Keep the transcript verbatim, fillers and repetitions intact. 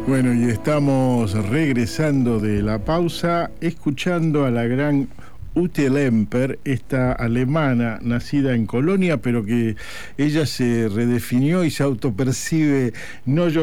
Bueno, y estamos regresando de la pausa, escuchando a la gran Ute Lemper, esta alemana nacida en Colonia, pero que ella se redefinió y se autopercibe no